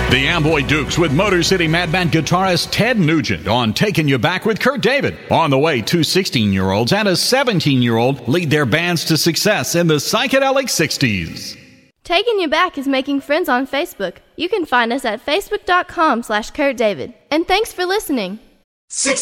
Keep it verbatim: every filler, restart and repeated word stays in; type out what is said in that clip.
The Amboy Dukes with Motor City Madman guitarist Ted Nugent on Taking You Back with Kurt David. On the way, two sixteen-year-olds and a seventeen-year-old lead their bands to success in the psychedelic sixties. Taking You Back is making friends on Facebook. You can find us at facebook.com slash Kurt David. And thanks for listening. Six